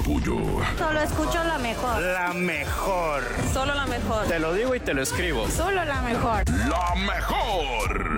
tuyo. Solo escucho la mejor. La mejor. Solo la mejor. Te lo digo y te lo escribo. Solo la mejor. La mejor.